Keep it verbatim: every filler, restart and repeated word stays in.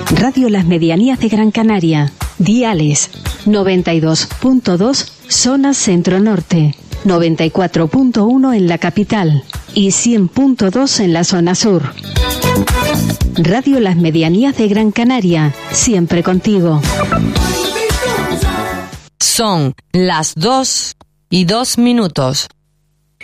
Radio Las Medianías de Gran Canaria. Diales noventa y dos punto dos zona centro-norte, noventa y cuatro punto uno en la capital y cien punto dos en la zona sur. Radio Las Medianías de Gran Canaria, siempre contigo. Son las dos y dos minutos.